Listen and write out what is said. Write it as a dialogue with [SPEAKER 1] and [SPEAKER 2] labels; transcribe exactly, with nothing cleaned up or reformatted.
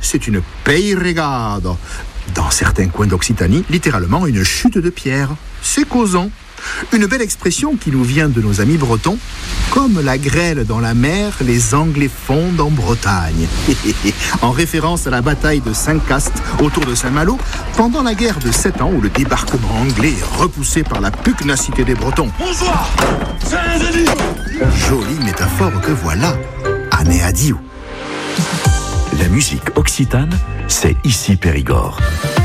[SPEAKER 1] c'est une peirregado. Dans certains coins d'Occitanie, littéralement une chute de pierre. C'est causant. Une belle expression qui nous vient de nos amis bretons. Comme la grêle dans la mer, les Anglais fondent en Bretagne. En référence à la bataille de Saint-Cast autour de Saint-Malo, pendant la guerre de sept ans où le débarquement anglais est repoussé par la pugnacité des Bretons.
[SPEAKER 2] Bonsoir, c'est
[SPEAKER 1] Jolie métaphore que voilà. Anéadiou.
[SPEAKER 3] La musique occitane, c'est ici Périgord.